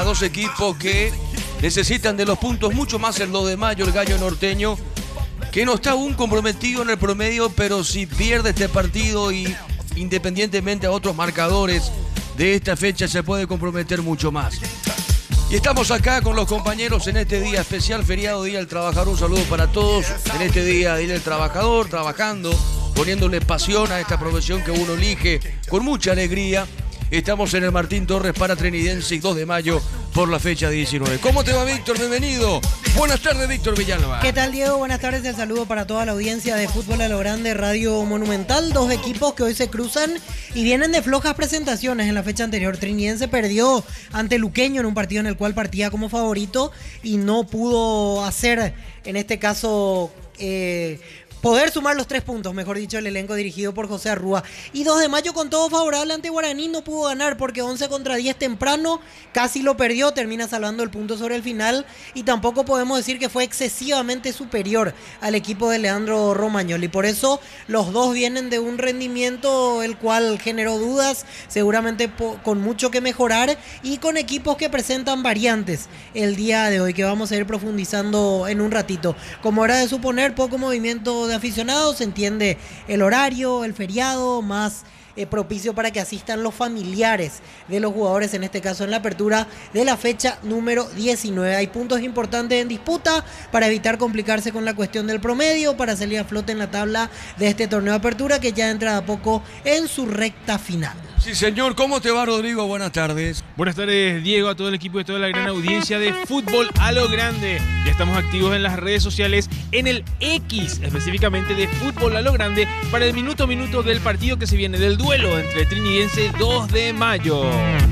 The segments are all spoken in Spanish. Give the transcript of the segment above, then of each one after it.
dos equipos que necesitan de los puntos mucho más el 2 de mayo, el Gallo Norteño, que no está aún comprometido en el promedio, pero si pierde este partido y independientemente a otros marcadores de esta fecha se puede comprometer mucho más. Y estamos acá con los compañeros en este día especial, feriado Día del Trabajador. Un saludo para todos en este día del Trabajador, trabajando, poniéndole pasión a esta profesión que uno elige con mucha alegría. Estamos en el Martín Torres para Trinidense y 2 de mayo por la fecha 19. ¿Cómo te va, Víctor? Bienvenido. Buenas tardes, Víctor Villalba. ¿Qué tal, Diego? Buenas tardes. El saludo para toda la audiencia de Fútbol a lo Grande, Radio Monumental. Dos equipos que hoy se cruzan y vienen de flojas presentaciones en la fecha anterior. Trinidense perdió ante Luqueño en un partido en el cual partía como favorito y no pudo hacer, en este caso, poder sumar los 3 puntos, mejor dicho, el elenco dirigido por José Arrúa. Y 2 de mayo con todo favorable ante Guaraní, no pudo ganar porque 11 contra 10 temprano, casi lo perdió, termina salvando el punto sobre el final y tampoco podemos decir que fue excesivamente superior al equipo de Leandro Romagnoli. Por eso los dos vienen de un rendimiento el cual generó dudas, seguramente con mucho que mejorar y con equipos que presentan variantes el día de hoy, que vamos a ir profundizando en un ratito. Como era de suponer, poco movimiento de aficionados, se entiende el horario, el feriado, más propicio para que asistan los familiares de los jugadores, en este caso en la apertura de la fecha número 19. Hay puntos importantes en disputa para evitar complicarse con la cuestión del promedio, para salir a flote en la tabla de este torneo de apertura que ya entra a poco en su recta final. Sí, señor. ¿Cómo te va, Rodrigo? Buenas tardes. Buenas tardes, Diego, a todo el equipo y a toda la gran audiencia de Fútbol a lo Grande. Ya estamos activos en las redes sociales, en el X, específicamente de Fútbol a lo Grande, para el minuto a minuto del partido que se viene, del duelo entre Trinidense 2 de mayo.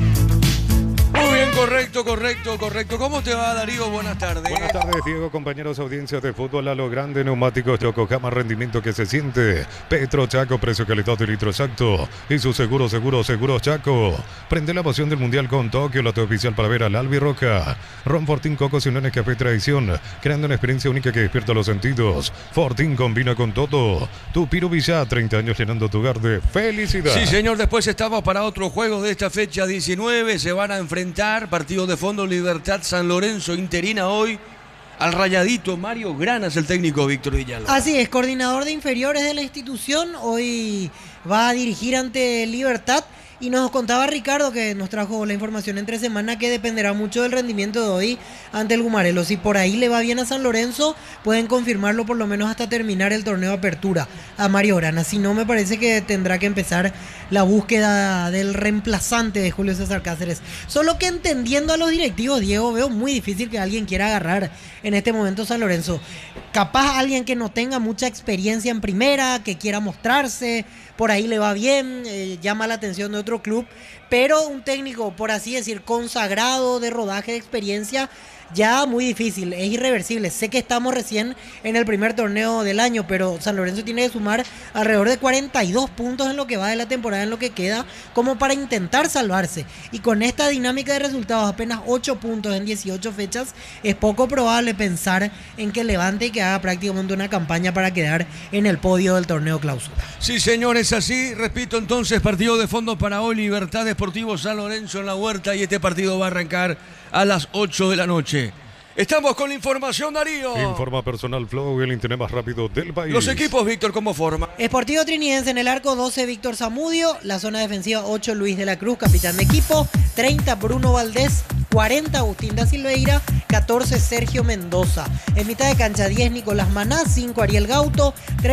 Muy bien, correcto. ¿Cómo te va, Darío? Buenas tardes. Buenas tardes, Diego, compañeros, audiencias de Fútbol a lo Grande. Neumáticos Yokohama, rendimiento que se siente. Petro Chaco, precio, calidad de litro exacto. Y su seguro Chaco. Prende la pasión del Mundial con Tokio, la oficial para ver al Albirroja. Ron Fortín, Cocos y Uniones Café Tradición, creando una experiencia única que despierta los sentidos. Fortín combina con todo. Tu Piru Villa, 30 años llenando tu hogar de felicidad. Sí, señor, después estamos para otros juegos de esta fecha 19. Se van a enfrentar partido de fondo Libertad San Lorenzo, interina hoy al Rayadito. Mario Granas, el técnico Víctor Villalba. Así es, coordinador de inferiores de la institución, hoy va a dirigir ante Libertad. Y nos contaba Ricardo, que nos trajo la información entre semana, que dependerá mucho del rendimiento de hoy ante el Gumarelo. Si por ahí le va bien a San Lorenzo, pueden confirmarlo por lo menos hasta terminar el torneo de apertura a Mario Grana. Si no, me parece que tendrá que empezar la búsqueda del reemplazante de Julio César Cáceres. Solo que entendiendo a los directivos, Diego, veo muy difícil que alguien quiera agarrar en este momento San Lorenzo. Capaz alguien que no tenga mucha experiencia en primera, que quiera mostrarse, por ahí le va bien, llama la atención de otro club, pero un técnico, por así decir, consagrado, de rodaje, de experiencia, ya muy difícil, es irreversible. Sé que estamos recién en el primer torneo del año, pero San Lorenzo tiene que sumar alrededor de 42 puntos en lo que va de la temporada, en lo que queda, como para intentar salvarse. Y con esta dinámica de resultados, apenas 8 puntos en 18 fechas, es poco probable pensar en que levante y que haga prácticamente una campaña para quedar en el podio del torneo clausura. Sí, señores, así, repito entonces, partido de fondo para hoy, Libertad Deportivo San Lorenzo en la Huerta, y este partido va a arrancar a las 8 de la noche. Estamos con la información, Darío. Informa Personal Flow, el internet más rápido del país. Los equipos, Víctor, ¿cómo forma? Sportivo Trinidense en el arco, 12 Víctor Zamudio, la zona defensiva 8 Luis de la Cruz, capitán de equipo, 30 Bruno Valdés, 40 Agustín da Silveira, 14 Sergio Mendoza. En mitad de cancha 10 Nicolás Maná, 5 Ariel Gauto,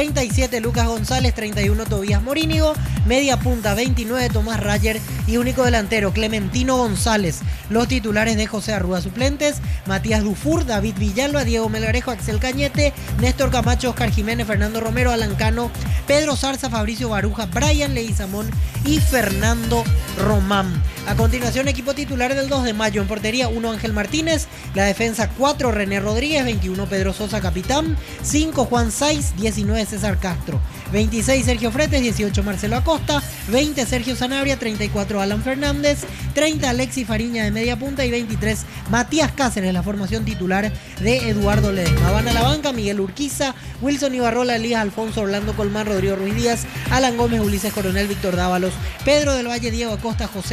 37 Lucas González, 31 Tobías Morínigo, media punta 29 Tomás Rayer y único delantero Clementino González. Los titulares de José Arrúa, suplentes Matías Dufour, David Villalba, Diego Melgarejo, Axel Cañete, Néstor Camacho, Oscar Jiménez, Fernando Romero, Alan Cano, Pedro Zarza, Fabricio Baruja, Brian Leguizamón y Fernando Román. A continuación, equipo titular del 2 de mayo. En portería, 1 Ángel Martínez, la defensa 4 René Rodríguez, 21 Pedro Sosa, capitán, 5 Juan Saiz, 19 César Castro, 26 Sergio Fretes, 18 Marcelo Acosta, 20 Sergio Sanabria, 34 Alan Fernández, 30 Alexis Fariña de media punta y 23 Matías Cáceres, la formación titular de Eduardo Ledesma. Van a la banca Miguel Urquiza, Wilson Ibarrola, Elías Alfonso, Orlando Colmán, Rodrigo Ruiz Díaz, Alan Gómez, Ulises Coronel, Víctor Dávalos, Pedro del Valle, Diego Acosta, José Díaz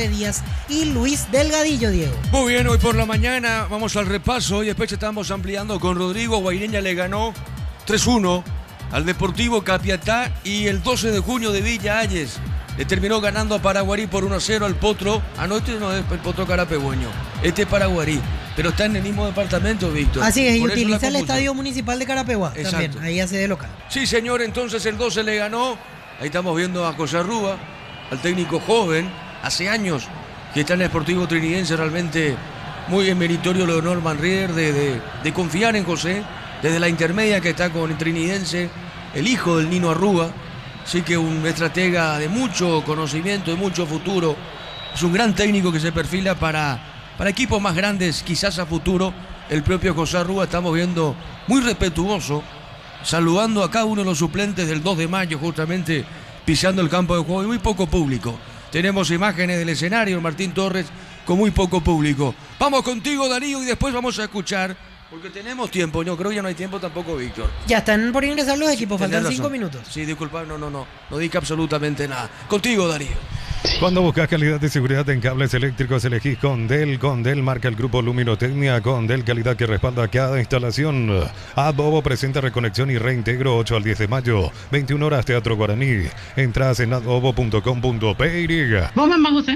López y Luis Delgadillo, Diego. Muy bien, hoy por la mañana vamos al repaso y después estamos ampliando con Rodrigo. Guaireña le ganó 3-1 al Deportivo Capiatá y el 12 de junio de Villa Ayes le terminó ganando a Paraguarí por 1-0 al Potro. No, este no es el Potro Carapebueño, este es Paraguarí, pero está en el mismo departamento, Víctor. Así es, y Por eso utiliza la el confusión. Estadio Municipal de Carapeguá también, ahí hace de local. Sí, señor, entonces el 12 le ganó. Ahí estamos viendo a José Rúa, al técnico joven, hace años que está en el Sportivo Trinidense, realmente muy en meritorio lo de Norman Rieder, de confiar en José, desde la intermedia que está con el Trinidense, el hijo del Nino Arrúa, sí que un estratega de mucho conocimiento, de mucho futuro, es un gran técnico que se perfila para equipos más grandes, quizás a futuro. El propio José Arrúa estamos viendo muy respetuoso, saludando a cada uno de los suplentes del 2 de mayo, justamente pisando el campo de juego y muy poco público. Tenemos imágenes del escenario, Martín Torres, con muy poco público. Vamos contigo, Darío, y después vamos a escuchar, porque tenemos tiempo. Yo creo que ya no hay tiempo tampoco, Víctor. Ya están por ingresar los equipos, faltan 5 razón. minutos. Sí, disculpa, no dije absolutamente nada. Contigo, Darío. Cuando buscas calidad de seguridad en cables eléctricos, elegís Condel. Condel marca el grupo Luminotecnia. Condel, calidad que respalda cada instalación. Adobo presenta reconexión y reintegro 8 al 10 de mayo. 21 horas, Teatro Guaraní. Entrás en adobo.com.py. ¿Vos mamá, José?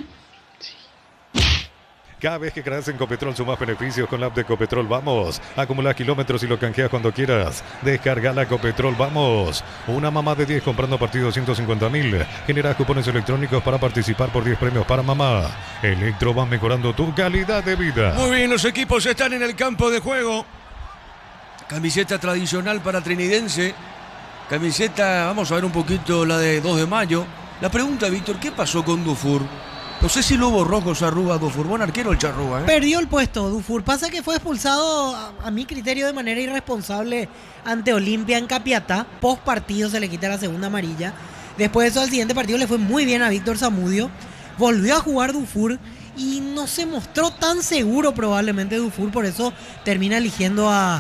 Cada vez que creas en Copetrol sumas beneficios con la app de Copetrol Vamos. Acumulas kilómetros y lo canjeas cuando quieras. Descarga la Copetrol Vamos. Una mamá de 10 comprando a partir de 250.000. Generas cupones electrónicos para participar por 10 premios para mamá. Electro va mejorando tu calidad de vida. Muy bien, los equipos están en el campo de juego. Camiseta tradicional para Trinidense. Camiseta, vamos a ver un poquito la de 2 de mayo. La pregunta, Víctor, ¿qué pasó con Dufour? No sé si lo borró José Arrúa, Dufour. Buen arquero el Charrúa, ¿eh? Perdió el puesto Dufour. Pasa que fue expulsado, a mi criterio, de manera irresponsable ante Olimpia en Capiatá. Post partido se le quita la segunda amarilla. Después de eso, al siguiente partido le fue muy bien a Víctor Zamudio. Volvió a jugar Dufour y no se mostró tan seguro probablemente Dufour. Por eso termina eligiendo a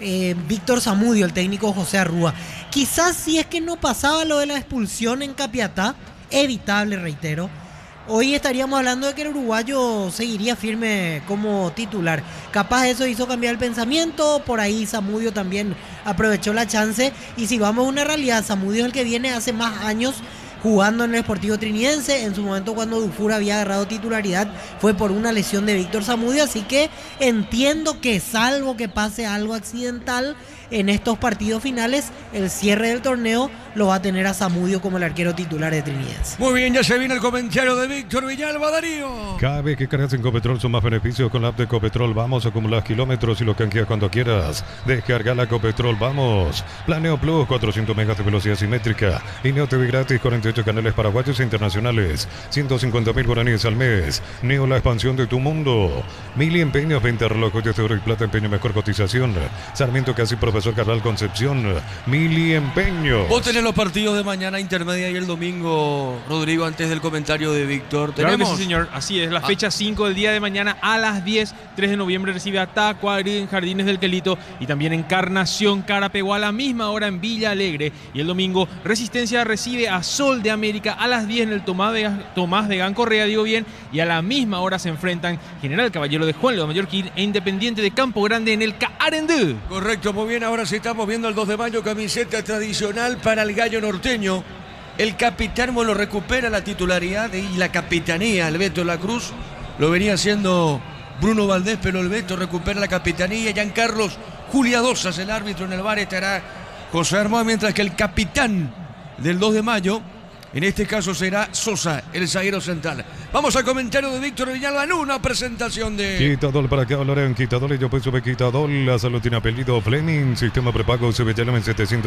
Víctor Zamudio, el técnico José Arrúa. Quizás si es que no pasaba lo de la expulsión en Capiatá, evitable, reitero, hoy estaríamos hablando de que el uruguayo seguiría firme como titular. Capaz eso hizo cambiar el pensamiento, por ahí Zamudio también aprovechó la chance. Y si vamos a una realidad, Zamudio es el que viene hace más años jugando en el Sportivo Trinidense. En su momento, cuando Dufour había agarrado titularidad, fue por una lesión de Víctor Zamudio. Así que entiendo que, salvo que pase algo accidental en estos partidos finales, el cierre del torneo lo va a tener a Zamudio como el arquero titular de Trinidense. Muy bien, ya se viene el comentario de Víctor Villalba, Darío. Cada vez que cargas en Copetrol sumas beneficios con la app de Copetrol Vamos. Acumulas kilómetros y lo canjeas cuando quieras. Descarga la Copetrol Vamos. Planeo Plus, 400 megas de velocidad simétrica. Y Neo TV gratis, 48 canales paraguayos e internacionales. 150.000 guaraníes al mes. Neo, la expansión de tu mundo. Mili Empeños, 20 relojes de oro y plata, empeño mejor cotización. Sarmiento Casi, Profesor Carral Concepción. Mili Empeños. Vos tenés los partidos de mañana, intermedia y el domingo, Rodrigo, antes del comentario de Víctor. Claro que ¿Tenemos? sí, señor. Así es. La fecha 5 del día de mañana a las 10. 3 de noviembre recibe a Tacuary en Jardines del Quelito. Y también Encarnación Carapeguá a la misma hora en Villa Alegre. Y el domingo Resistencia recibe a Sol de América a las 10 en el Tomás de Gan Correa, digo bien. Y a la misma hora se enfrentan General Caballero de Juan León Mallorquín e Independiente de Campo Grande en el Caarendú. Correcto, muy bien. Ahora sí estamos viendo el 2 de mayo, camiseta tradicional para el gallo norteño. El capitán lo recupera la titularidad y la capitanía. El Beto de la Cruz lo venía haciendo Bruno Valdés, pero el Beto recupera la capitanía. Giancarlos Julia Dosas, el árbitro en el bar, estará José Armado, mientras que el capitán del 2 de mayo, en este caso será Sosa, el zaguero central. Vamos al comentario de Víctor Villalba en una presentación de... Quitadol para que hablarán Quitadol y yo pues sube Quitadol. La salud tiene apellido Fleming. Sistema prepago se en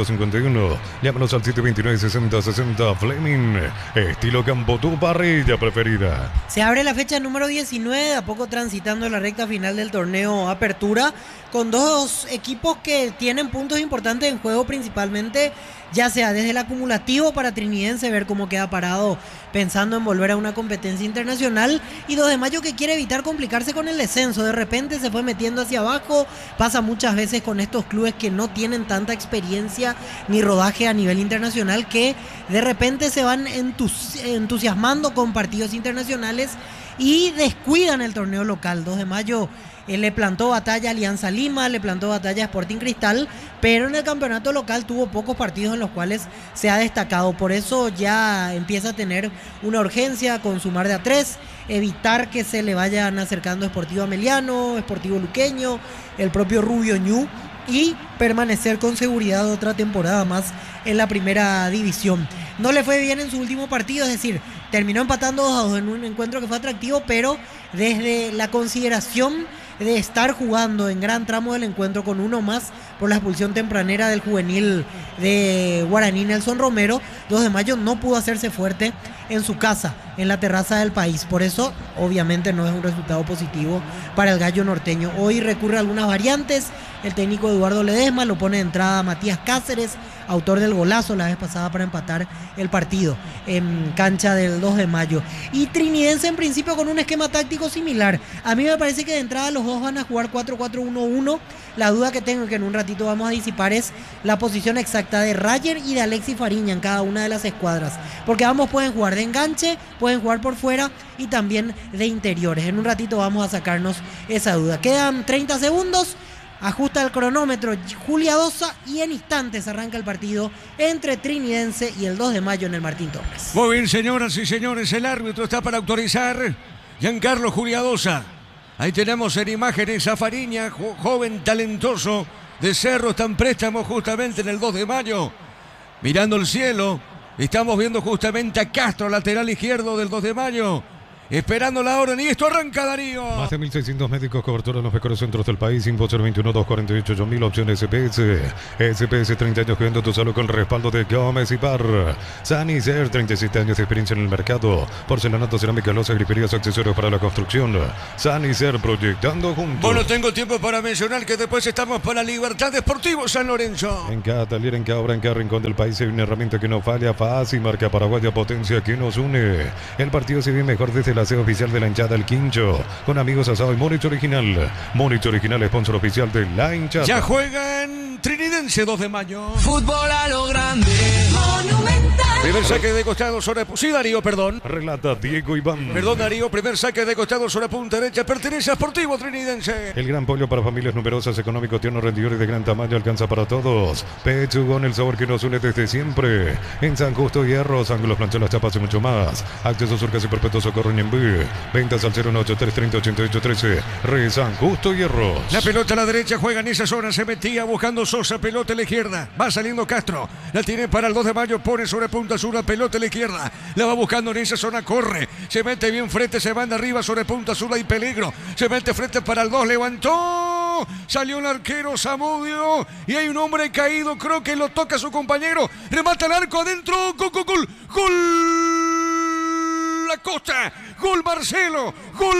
751. Llámanos al 729-6060 Fleming. Estilo campo, tu parrilla preferida. Se abre la fecha número 19, de a poco transitando la recta final del torneo Apertura, con dos equipos que tienen puntos importantes en juego, principalmente ya sea desde el acumulativo para Trinidense, ver cómo queda parado pensando en volver a una competencia internacional, y 2 de mayo que quiere evitar complicarse con el descenso. De repente se fue metiendo hacia abajo. Pasa muchas veces con estos clubes que no tienen tanta experiencia ni rodaje a nivel internacional, que de repente se van entusiasmando con partidos internacionales y descuidan el torneo local. 2 de Mayo le plantó batalla a Alianza Lima, le plantó batalla a Sporting Cristal, pero en el campeonato local tuvo pocos partidos en los cuales se ha destacado. Por eso ya empieza a tener una urgencia con sumar de a 3, evitar que se le vayan acercando Sportivo Ameliano, Sportivo Luqueño, el propio Rubio Ñu, y permanecer con seguridad otra temporada más en la primera división. No le fue bien en su último partido, es decir, terminó empatando 2-2 en un encuentro que fue atractivo, pero desde la consideración de estar jugando en gran tramo del encuentro con uno más por la expulsión tempranera del juvenil de Guaraní, Nelson Romero, 2 de Mayo no pudo hacerse fuerte en su casa, en la terraza del País. Por eso, obviamente, no es un resultado positivo para el gallo norteño. Hoy recurre a algunas variantes. El técnico Eduardo Ledesma lo pone de entrada a Matías Cáceres, autor del golazo la vez pasada para empatar el partido en cancha del 2 de Mayo. Y Trinidense en principio con un esquema táctico similar. A mí me parece que de entrada los dos van a jugar 4-4-1-1. La duda que tengo, que en un ratito vamos a disipar, es la posición exacta de Rayer y de Alexis Fariña en cada una de las escuadras. Porque ambos pueden jugar de enganche, pueden jugar por fuera y también de interiores. En un ratito vamos a sacarnos esa duda. Quedan 30 segundos. Ajusta el cronómetro Julia Dosa y en instantes arranca el partido entre Trinidense y el 2 de Mayo en el Martín Torres. Muy bien, señoras y señores, el árbitro está para autorizar. Giancarlo Julia Dosa. Ahí tenemos en imágenes a Fariña, joven talentoso de Cerro, está en préstamo justamente en el 2 de Mayo. Mirando el cielo, estamos viendo justamente a Castro, lateral izquierdo del 2 de Mayo. Esperando la orden y esto arranca, Darío. Más de 1.600 médicos, cobertura en los mejores centros del país. Info 021-248-8000, opción SPS. SPS, 30 años cuidando tu salud con el respaldo de Gómez y Par. Sanicer, 37 años de experiencia en el mercado. Porcelanato, cerámica, loza, griferías, accesorios para la construcción. Sanicer, proyectando juntos. Bueno, tengo tiempo para mencionar que después estamos para Libertad Deportivo San Lorenzo. En cada taller, en cada obra, en cada rincón del país hay una herramienta que no falla. Fácil, marca paraguaya, potencia que nos une. El partido se ve mejor desde la sede oficial de la hinchada El Quincho, con amigos asado y Monitor Original. Monitor Original, sponsor oficial de la hinchada. Ya juegan Trinidense 2 de Mayo. Fútbol a lo grande. Monumental. Primer saque de costado sobre... Sí, Darío, perdón. Relata Diego Iván. Perdón, Darío. Primer saque de costado sobre punta derecha. Pertenece a Sportivo Trinidense. El gran pollo para familias numerosas, económico, tierno, rendidor y de gran tamaño, alcanza para todos. Pechugón, el sabor que nos une desde siempre. En San Justo, Hierros, ángulos, plancholas, chapas y mucho más. Acceso Surcas y Perpetuo Socorro en B. Ventas al 083308813. San Justo, Hierros. La pelota a la derecha, juega en esa zona. Se metía buscando Sosa. Pelota a la izquierda. Va saliendo Castro. La tiene para el 2 de Mayo. Pone sobre punta sur. La pelota a la izquierda. La va buscando en esa zona. Corre. Se mete bien frente. Se manda arriba sobre punta sur. Hay peligro. Se mete frente para el 2. Levantó. Salió el arquero Zamudio. Y hay un hombre caído. Creo que lo toca su compañero. Remata el arco adentro. Gol, gol, gol. Gol. Acosta. Gol Marcelo. Gol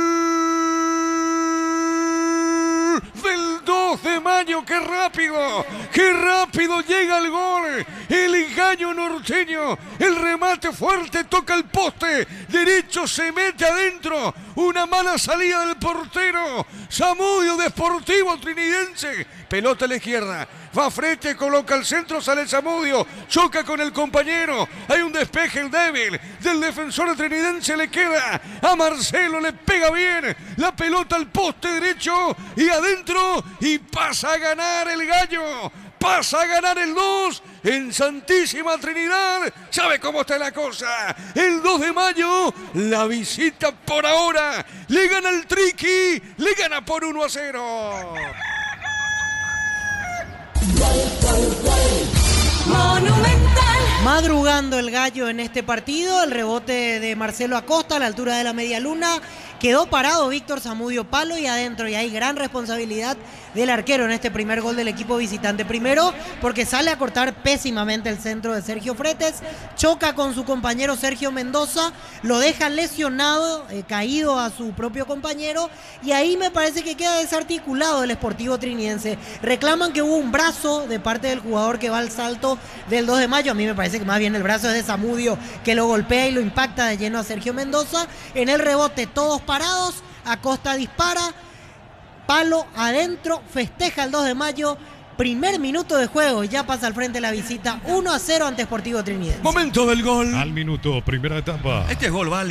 del 2 de Mayo. ¡Qué rápido! ¡Qué rápido llega el gol! El gallo norteño. El remate fuerte. Toca el poste. Derecho se mete adentro. Una mala salida del portero. Zamudio de Sportivo Trinidense. Pelota a la izquierda. Va frente, coloca al centro, sale Zamudio. Choca con el compañero. Hay un despeje débil del defensor trinidense. Le queda a Marcelo. Le pega bien la pelota al poste derecho y adentro. Y pasa a ganar el gallo. Pasa a ganar el 2 en Santísima Trinidad. ¿Sabe cómo está la cosa? El 2 de Mayo, la visita por ahora. Le gana el Triqui. Le gana por 1-0. Monumental. Madrugando el gallo en este partido, el rebote de Marcelo Acosta a la altura de la media luna. Quedó parado Víctor Zamudio Palo y adentro, y hay gran responsabilidad del arquero en este primer gol del equipo visitante. Primero, porque sale a cortar pésimamente el centro de Sergio Fretes, choca con su compañero Sergio Mendoza, lo deja lesionado, caído a su propio compañero, y ahí me parece que queda desarticulado el Sportivo Trinidense. Reclaman que hubo un brazo de parte del jugador que va al salto del 2 de Mayo. A mí me parece que más bien el brazo es de Zamudio, que lo golpea y lo impacta de lleno a Sergio Mendoza. En el rebote, todos parados, Acosta dispara, Palo adentro, festeja el 2 de Mayo, primer minuto de juego, ya pasa al frente la visita, 1-0 ante Sportivo Trinidense. Momento del gol. Al minuto, primera etapa. Este es gol válido.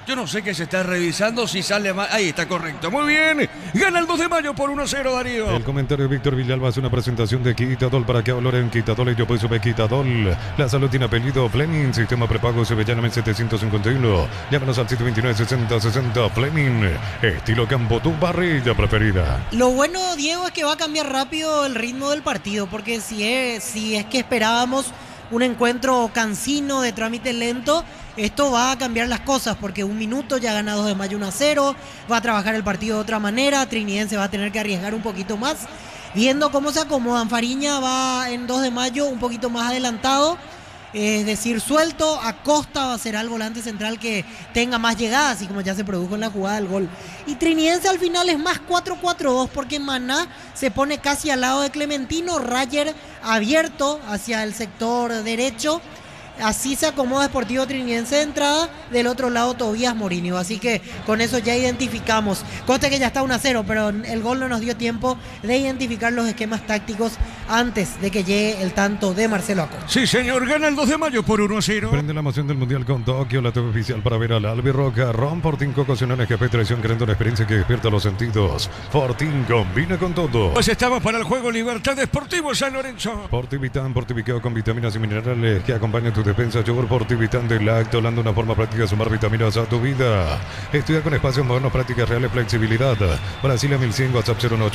Yo no sé qué se está revisando, si sale mal. Ahí está correcto. Muy bien. Gana el 2 de mayo por 1-0, Darío. El comentario de Víctor Villalba es una presentación de Quitadol. Para que hablar en Quitadol, yo pues sube Quitadol. La salud tiene apellido Fleming. Sistema prepago Sevillana 751. Llámanos al 729-6060 Fleming. Estilo campo, tu barrilla preferida. Lo bueno, Diego, es que va a cambiar rápido el ritmo del partido, porque si es que esperábamos un encuentro cansino de trámite lento, esto va a cambiar las cosas, porque un minuto ya gana 2 de mayo 1-0, va a trabajar el partido de otra manera, Trinidense va a tener que arriesgar un poquito más, viendo cómo se acomodan. Fariña va en 2 de mayo un poquito más adelantado, es decir, suelto. Acosta va a ser el volante central que tenga más llegadas, así como ya se produjo en la jugada del gol. Y Trinidense al final es más 4-4-2, porque Maná se pone casi al lado de Clementino, Rayer abierto hacia el sector derecho. Así se acomoda Sportivo Trinidense de entrada, del otro lado Tobías Morinho. Así que con eso ya identificamos. Conste que ya está 1-0, pero el gol no nos dio tiempo de identificar los esquemas tácticos antes de que llegue el tanto de Marcelo Acosta. Sí, señor, gana el 2 de mayo por 1-0. Prende la emoción del Mundial con Tokio, la TV oficial para ver al Albirroca. Ron Fortín ocasional GP Traición, creando una experiencia que despierta los sentidos. Fortín combina con todo. Pues estamos para el juego Libertad Deportivo San Lorenzo. Fortivitán, fortificado con vitaminas y minerales que acompañan tu defensa. Yogur Fortivitán de Lacto, dando una forma práctica de sumar vitaminas a tu vida. Estudia con espacios modernos, prácticas reales, flexibilidad. Brasilia 1100, WhatsApp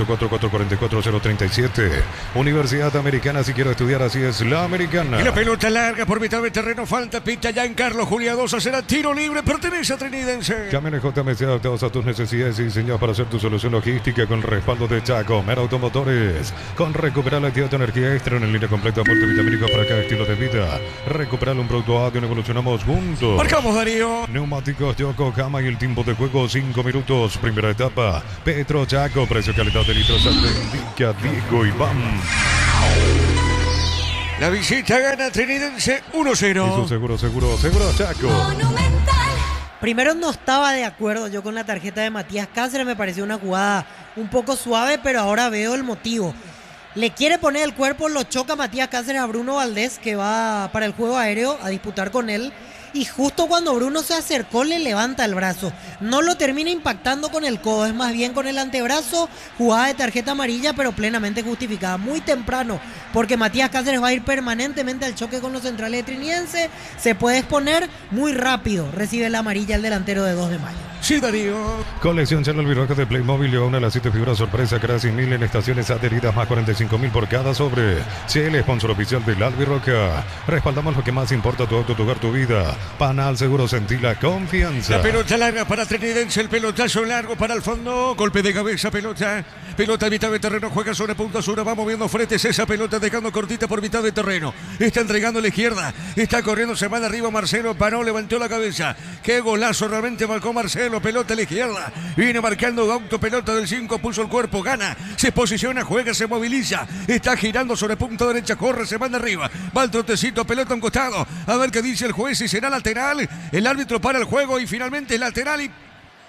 09844444037. Universidad Americana, si quiero estudiar, así es la Americana. Y la pelota larga por mitad de terreno, falta, pita ya en Carlos Julia 2, será tiro libre, pertenece a Trinidense. Camiones JMC adaptados a tus necesidades y diseñados para hacer tu solución logística con el respaldo de Chaco, Mera Automotores. Con recuperar la actividad de energía extra en línea completa, aporte vitamínico para cada estilo de vida. Recuperar un producto audio, evolucionamos juntos. Marcamos, Darío. Neumáticos Yokohama y el tiempo de juego 5 minutos. Primera etapa. Petro Chaco, precio calidad de litros. Indica Diego Iván. La visita gana Trinidense 1-0. Y su seguro Chaco. Monumental. Primero no estaba de acuerdo yo con la tarjeta de Matías Cáceres, me pareció una jugada un poco suave, pero ahora veo el motivo. Le quiere poner el cuerpo, lo choca Matías Cáceres a Bruno Valdés, que va para el juego aéreo a disputar con él. Y justo cuando Bruno se acercó, le levanta el brazo. No lo termina impactando con el codo, es más bien con el antebrazo. Jugada de tarjeta amarilla, pero plenamente justificada. Muy temprano, porque Matías Cáceres va a ir permanentemente al choque con los centrales de Trinidense. Se puede exponer muy rápido. Recibe la amarilla el delantero de 2 de mayo. Sí, Darío. Colección Charlo Albirroca de Playmobil y una de las 7 figuras sorpresa, casi 1000 en estaciones adheridas, más 45.000 por cada sobre. CL, sponsor oficial del Albirroca. Respaldamos lo que más importa, tu auto, tu hogar, tu vida. Panal Seguro, sentí la confianza. La pelota larga para Trinidense, el pelotazo largo para el fondo. Golpe de cabeza, pelota a mitad de terreno, juega sobre punta sur, va moviendo fretes esa pelota, dejando cortita por mitad de terreno. Está entregando a la izquierda, está corriendo, se va de arriba Marcelo, paró, levantó la cabeza. Qué golazo realmente marcó Marcelo, pelota a la izquierda. Viene marcando Gauto, pelota del 5, puso el cuerpo, gana, se posiciona, juega, se moviliza. Está girando sobre punta derecha, corre, se va de arriba. Va el trotecito, pelota a un costado. A ver qué dice el juez, si será lateral. El árbitro para el juego y finalmente lateral y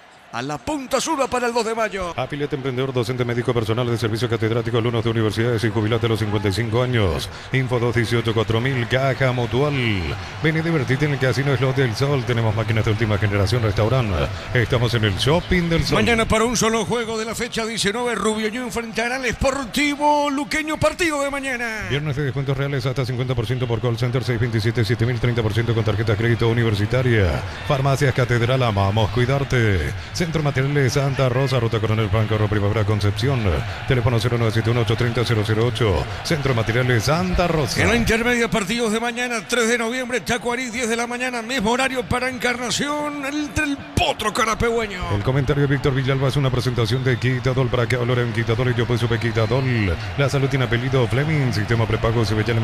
a la punta sur para el 2 de mayo. Afiliate emprendedor, docente médico personal de servicio catedrático, alumnos de universidades y jubilate a los 55 años. Info 218-4000, Caja Mutual. Ven y divertite en el Casino Slot del Sol. Tenemos máquinas de última generación, restaurante. Estamos en el Shopping del Sol. Mañana para un solo juego de la fecha 19, Rubio Ñu enfrentará al Sportivo Luqueño, partido de mañana. Viernes de descuentos reales hasta 50% por call center 627-7000, 30% con tarjeta de crédito universitaria. Farmacias Catedral, amamos cuidarte. Centro Materiales Santa Rosa, Ruta Coronel Franco, Primavera Concepción. Teléfono 0971-830-008. Centro Materiales Santa Rosa. En la intermedia, partidos de mañana, 3 de noviembre, Tacuarí, 10 de la mañana, mismo horario para Encarnación, entre el Potro Carapehueño. El comentario de Víctor Villalba es una presentación de Quitadol. Para que hablar en Quitadol y yo pues supe Quitadol. La salud tiene apellido Fleming. Sistema prepago Sevillana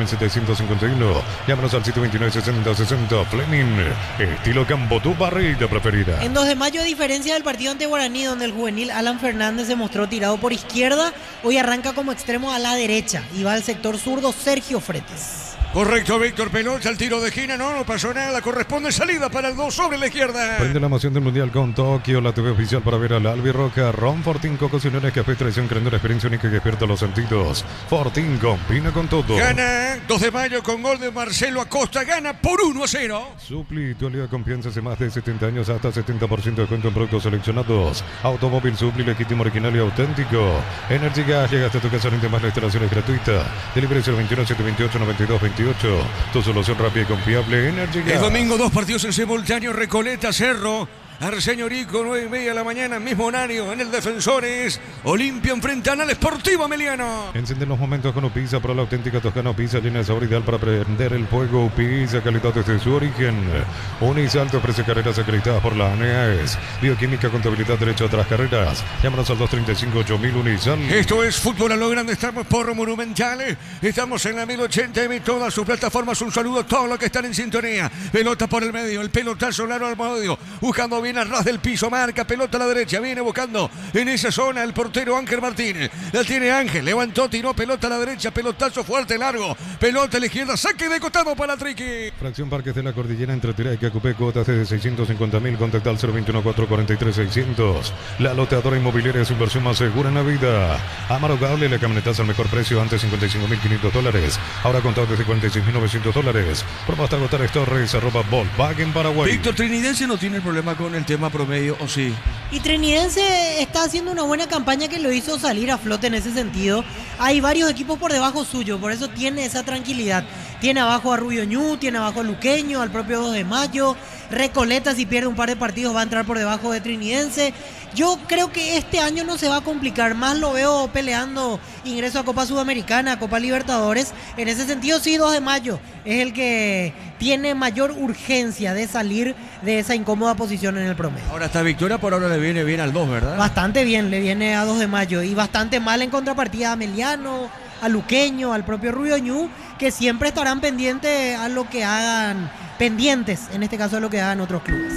1751. Llámanos al sitio 296060 Fleming. Estilo campo, tu barrita preferida. En 2 de mayo, a diferencia del partido ante Guaraní, donde el juvenil Alan Fernández se mostró tirado por izquierda, hoy arranca como extremo a la derecha y va al sector zurdo Sergio Fretes. Correcto, Víctor. Pelota, el tiro de esquina. No pasó nada. Corresponde salida para el 2 sobre la izquierda. Prende la emoción del Mundial con Tokio, la TV oficial para ver al Albirroja. Ron Fortín, Coco Sinores, Café Traición, creando una experiencia única que despierta los sentidos. Fortín combina con todo. Gana 2 de mayo con gol de Marcelo Acosta. Gana por 1-0. Supli, tu aliado de confianza hace más de 70 años, hasta 70% de descuento en productos seleccionados. Automóvil Supli, legítimo, original y auténtico. Energy Gas, llega hasta tu casa, rinde más, la instalación es gratuita. Delivery 21 728 92 28. Tu solución rápida y confiable, Energy Gas. El domingo 2 partidos en simultáneo. Recoleta, Cerro. Arsenio Rico, 9:30 de la mañana, mismo horario en el Defensores. Olimpia enfrentan al Sportivo Emiliano. Encienden los momentos con Upisa, para la auténtica Toscana Upisa, línea de sabor ideal para prender el fuego. Upisa, calidad desde su origen. Unisalto ofrece carreras acreditadas por la ANEAES. Bioquímica, contabilidad, derecho a otras carreras. Llámanos al 235-8000 Unisal. Esto es Fútbol a lo Grande, estamos por Monumental. Estamos en la 1080 M, todas sus plataformas. Un saludo a todos los que están en sintonía. Pelota por el medio, el pelotazo largo al medio, buscando bien a ras del piso, marca, pelota a la derecha, viene buscando en esa zona el portero Ángel Martínez. La tiene Ángel, levantó, tiró, pelota a la derecha, pelotazo fuerte, largo, pelota a la izquierda, saque de costado para Triqui. Fracción Parques de la Cordillera, entre Tirá y Cacupé, cuotas de 650.000, contacta al 021-443-600. La loteadora inmobiliaria es su inversión más segura en la vida. Amaro Gable, la camionetaza al mejor precio, antes $55.500, ahora contado desde $46.900. Promo hasta agotar Torres, @Volkswagen Paraguay. Víctor, Trinidense no tiene problema con el tema promedio, ¿o sí? Y Trinidense está haciendo una buena campaña que lo hizo salir a flote en ese sentido. Hay varios equipos por debajo suyo, por eso tiene esa tranquilidad. Tiene abajo a Rubio Ñu, tiene abajo a Luqueño, al propio 2 de mayo. Recoleta, si pierde un par de partidos, va a entrar por debajo de Trinidense. Yo creo que este año no se va a complicar, más lo veo peleando ingreso a Copa Sudamericana, a Copa Libertadores. En ese sentido, sí, 2 de mayo es el que tiene mayor urgencia de salir de esa incómoda posición en el promedio. Ahora esta victoria por ahora le viene bien al 2, ¿verdad? Bastante bien, le viene a 2 de mayo y bastante mal en contrapartida a Meliano, a Luqueño, al propio Rubio Ñu, que siempre estarán pendientes a lo que hagan, pendientes en este caso a lo que hagan otros clubes.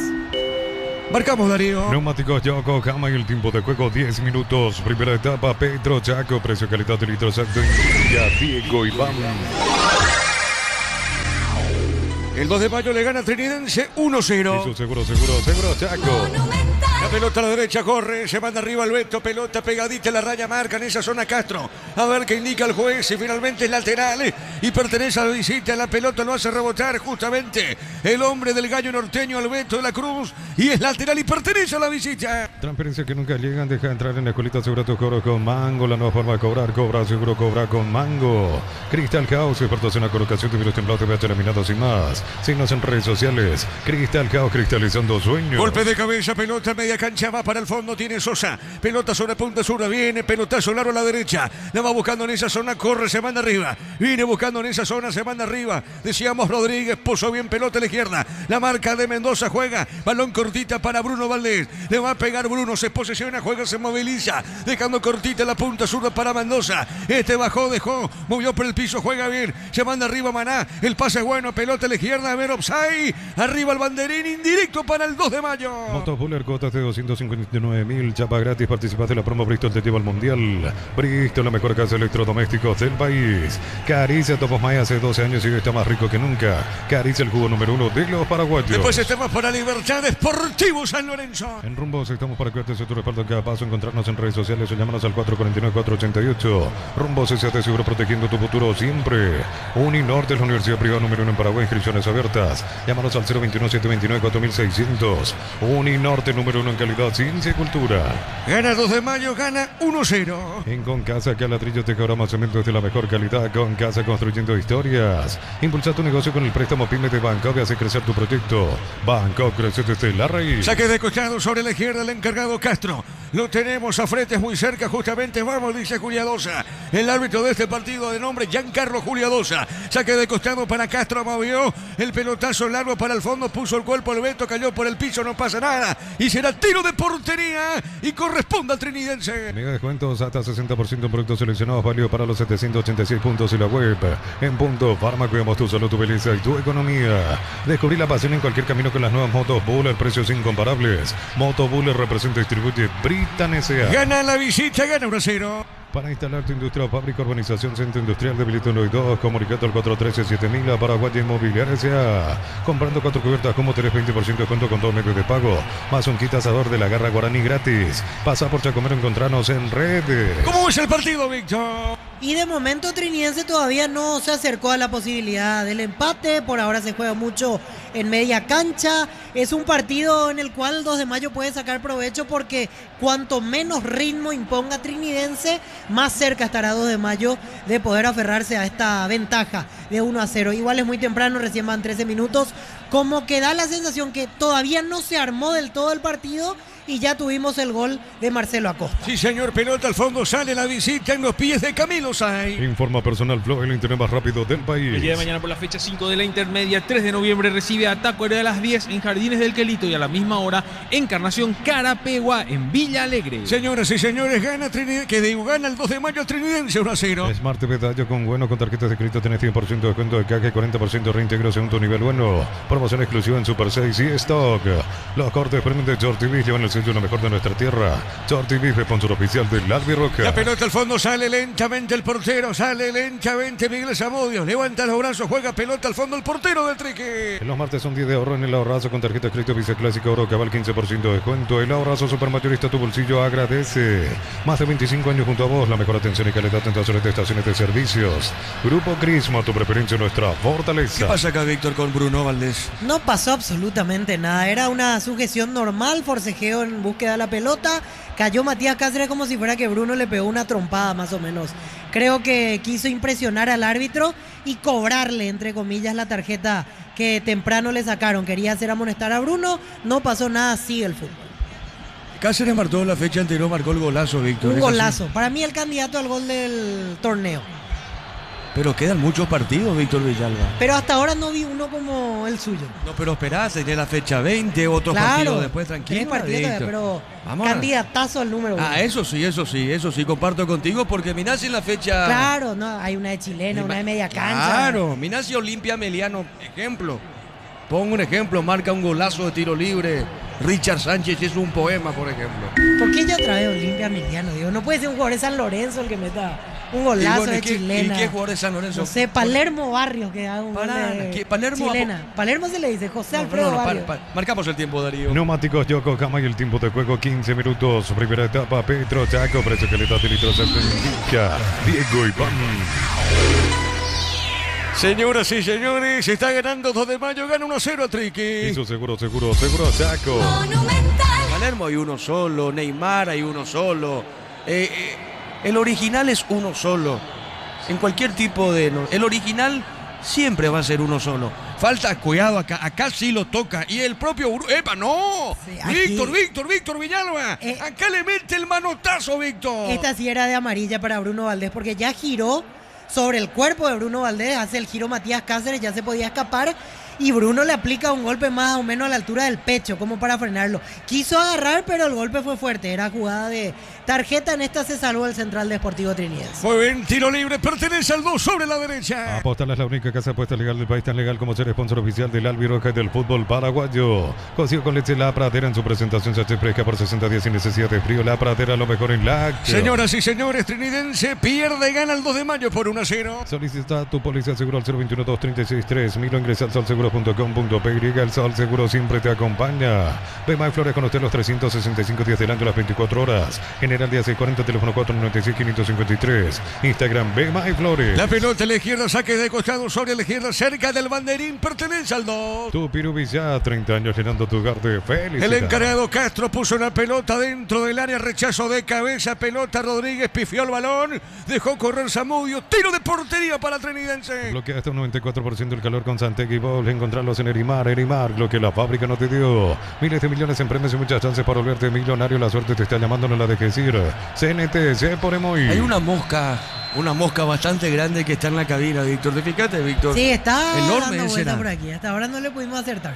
Marcamos, Darío. Neumáticos Yokohama y el tiempo de juego 10 minutos. Primera etapa, Petro Chaco, precio calidad de litro exacto. Diego Iván. El 2 de mayo le gana Trinidense 1-0. Eso seguro, Chaco. La pelota a la derecha corre, se manda arriba el Beto, pelota pegadita en la raya, marca en esa zona Castro. A ver qué indica el juez, y finalmente es lateral y pertenece a la visita. La pelota lo hace rebotar justamente el hombre del gallo norteño, Alberto de la Cruz, y es lateral y pertenece a la visita. Transferencias que nunca llegan, deja entrar en la escuelita, asegura tu cobro con Mango. La nueva forma de cobrar, cobra seguro, cobra con Mango. Cristal House, expertos en la colocación de virus templados, TVH laminados y más. Signos en redes sociales. Cristal House, cristalizando sueños. Golpe de cabeza, pelota media cancha, va para el fondo, tiene Sosa. Pelota sobre punta sur, viene, pelotazo largo a la derecha. La va buscando en esa zona, corre, se manda arriba. Viene buscando en esa zona, se manda arriba. Decíamos Rodríguez, puso bien pelota a la izquierda. La marca de Mendoza juega. Balón cortita para Bruno Valdés. Le va a pegar Bruno, se posiciona, juega, se moviliza. Dejando cortita la punta sur para Mendoza. Este bajó, dejó, movió por el piso, juega bien. Se manda arriba Maná. El pase bueno, pelota a la izquierda. A ver, offside. Arriba el banderín, indirecto para el 2 de mayo. Motobuller, cuotas de 259.000, chapa gratis, participas de la promo Bristol te lleva al Mundial. Bristol, la mejor casa de electrodomésticos del país. Caricia Topos May hace 12 años y hoy está más rico que nunca. Caricia, el jugo número 1 de los paraguayos. Después estamos para Libertad Sportivo San Lorenzo. En Rumbos estamos para cuidarte de tu respaldo en cada paso. Encontrarnos en redes sociales o llámanos al 449-488. Rumbos S.A.T. seguro, protegiendo tu futuro siempre. Uninorte es la universidad privada número 1 en Paraguay, inscripciones abiertas. Llámanos al 021-729-4600. Uninorte número 1 en calidad, ciencia y cultura. Gana 2 de mayo, gana 1-0. En Concasa, que ladrillo te cobramos cemento de la mejor calidad. Concasa, construyendo historias. Impulsa tu negocio con el préstamo PYME de Bangkok y hace crecer tu proyecto. Bangkok, crece desde la raíz. Saque de costado sobre la izquierda, el encargado Castro. Lo tenemos a frente, muy cerca, justamente. Vamos, dice Juliadosa. El árbitro de este partido de nombre Giancarlo Juliadosa. Saque de costado para Castro, movió el pelotazo largo para el fondo, puso el cuerpo al Beto, cayó por el piso, no pasa nada. Y será tiro de portería y corresponde al Trinidense. Mega descuentos hasta 60% en productos seleccionados, válido para los 786 puntos y la web. En Punto Farma, cuidamos tu salud, tu belleza y tu economía. Descubrí la pasión en cualquier camino con las nuevas motos Buller, precios incomparables. Moto Buller representa y distribuye Britan S.A. Gana la visita, gana 1-0. Para instalar tu industria o fábrica, urbanización, centro industrial de Bilito 1 y 2, comunicando al 413-7000 a Paraguay Inmobiliaria S.A. Comprando 4 cubiertas como tenés 20% de descuento con todo medio de pago, más un kit asador de la Garra Guaraní gratis. Pasa por Chacomero, encontrarnos en redes. ¿Cómo es el partido, Víctor? Y de momento Trinidense todavía no se acercó a la posibilidad del empate. Por ahora se juega mucho en media cancha. Es un partido en el cual 2 de mayo puede sacar provecho porque cuanto menos ritmo imponga Trinidense, más cerca estará 2 de mayo de poder aferrarse a esta ventaja de 1-0. Igual es muy temprano, recién van 13 minutos. Como que da la sensación que todavía no se armó del todo el partido y ya tuvimos el gol de Marcelo Acosta. Sí, señor, pelota al fondo, sale la visita en los pies de Camilo Say. Informa Personal Flow, el internet más rápido del país. El día de mañana por la fecha 5 de la intermedia, 3 de noviembre, recibe a Tacuara a las 10 en Jardines del Quelito y a la misma hora Encarnación Carapegua en Villa Alegre. Señoras y señores, gana gana el 2 de mayo Trinidense 1-0. Smart TV Tallo con bueno, con tarjetas de crédito tenés 100% de descuento de caja y 40% de reintegro segundo nivel bueno. Promoción exclusiva en Super 6 y Stock. Los cortes premium de Short TV llevan el sello lo mejor de nuestra tierra. Short TV, sponsor oficial del Albirroja. La pelota al fondo, sale lentamente el portero, sale lentamente Miguel Zamudio, levanta los brazos, juega pelota al fondo el portero del Trique. Los martes son 10 de ahorro en el ahorrazo con tarjeta de crédito Visa Clásica Oro Cabal 15% de descuento. El ahorrazo supermayorista, tu bolsillo agradece. Más de 25 años junto a vos, la mejor atención y calidad en todas las estaciones de servicios. Grupo Crisma, tu preferencia, nuestra fortaleza. ¿Qué pasa acá, Víctor, con Bruno Valdés? No pasó absolutamente nada, era una sujeción normal, forcejeo en búsqueda de la pelota, cayó Matías Cáceres como si fuera que Bruno le pegó una trompada más o menos. Creo que quiso impresionar al árbitro y cobrarle, entre comillas, la tarjeta que temprano le sacaron. Quería hacer amonestar a Bruno, no pasó nada, sigue el fútbol. Cáceres marcó la fecha anterior, marcó el golazo, Víctor. Un golazo, para mí el candidato al gol del torneo. Pero quedan muchos partidos, Víctor Villalba. Pero hasta ahora no vi uno como el suyo. No, pero esperá, tenés la fecha 20, otros Claro, partidos después, tranquilo. 3 partidos, Víctor. pero Vamos candidatazo al número 1. Ah, eso sí, comparto contigo, porque Minasi en la fecha... Claro, no, hay una de chilena, una de media cancha. Claro, Minasi Olimpia Meliano, ejemplo. Pongo un ejemplo, marca un golazo de tiro libre. Richard Sánchez es un poema, por ejemplo. ¿Por qué ya otra vez Olimpia Meliano? Digo, no puede ser un jugador de San Lorenzo el que meta un golazo de chilena. ¿Y qué jugador de San Lorenzo? No sé, Palermo Barrios que haga un gol de Palermo, chilena. Palermo se le dice, José Alfredo Barrios. Marcamos el tiempo, Darío. Neumáticos Yokohama y el tiempo de juego 15 minutos. Primera etapa, Petro Chaco, precio calidad de litros Indica, Diego Iván. Señoras y señores, está ganando 2 de mayo, gana 1-0 a Triqui. Hizo seguro Chaco. Monumental. Palermo hay uno solo, Neymar hay uno solo. El original es uno solo. En cualquier tipo de... El original siempre va a ser uno solo. Falta cuidado acá sí lo toca. Y el propio... ¡Epa, no! Sí, aquí... Víctor Villalba. Acá le mete el manotazo, Víctor. Esta sí era de amarilla para Bruno Valdés porque ya giró sobre el cuerpo de Bruno Valdés, hace el giro Matías Cáceres, ya se podía escapar y Bruno le aplica un golpe más o menos a la altura del pecho, como para frenarlo. Quiso agarrar, pero el golpe fue fuerte, era jugada de tarjeta, en esta se salvó el central de Sportivo Trinidense. Muy bien, tiro libre, pertenece al 2 sobre la derecha. Apostar es la única casa de apuestas legal del país, tan legal como ser sponsor oficial del Albirroja y del fútbol paraguayo. Cocido con leche La Pradera en su presentación, se fresca por 60 días sin necesidad de frío. La Pradera, lo mejor en lácteos. Señoras y señores, Trinidense pierde y gana el 2 de mayo por 1-0. Solicita tu póliza seguro al 021-236-3000 o ingresa al solseguro.com.py. El Sol Seguro siempre te acompaña. Bema y Flores con usted los 365 días del año, las 24 horas. General Díaz 640, teléfono 496-553. Instagram Bema y Flores. La pelota a la izquierda, saque de costado sobre la izquierda, cerca del banderín, pertenece al 2. Tu Pirubilla, 30 años llenando tu hogar de felicidad. El encargado Castro puso la pelota dentro del área, rechazo de cabeza, pelota Rodríguez, pifió el balón, dejó correr Zamudio, tiro de portería para Trinidense. Bloquea hasta un 94% el calor con Santegui Ball. Encontrarlos en Erimar, lo que la fábrica no te dio. Miles de millones en premios y muchas chances para volverte millonario. La suerte te está llamando, no la dejes ir. CNT, se pone muy. Hay una mosca bastante grande que está en la cabina, Víctor. ¿Te fijaste, Víctor? Sí, está enorme dando vuelta será. por aquí. Hasta ahora no le pudimos acertar.